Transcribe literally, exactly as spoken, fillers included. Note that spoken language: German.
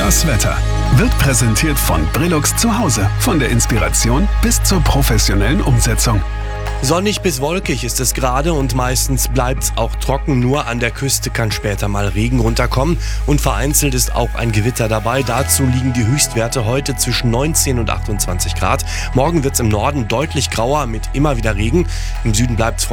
Das Wetter wird präsentiert von Brillux zu Hause. Von der Inspiration bis zur professionellen Umsetzung. Sonnig bis wolkig ist es gerade und meistens bleibt's auch trocken. Nur an der Küste kann später mal Regen runterkommen und vereinzelt ist auch ein Gewitter dabei. Dazu liegen die Höchstwerte heute zwischen neunzehn und achtundzwanzig Grad. Morgen wird's im Norden deutlich grauer mit immer wieder Regen. Im Süden bleibt's